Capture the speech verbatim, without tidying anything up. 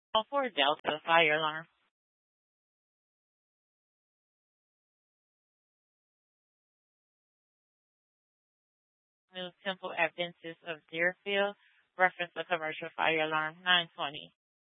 Call for a Delta fire alarm. New Temple Adventist of Deerfield reference a commercial fire alarm nine twenty.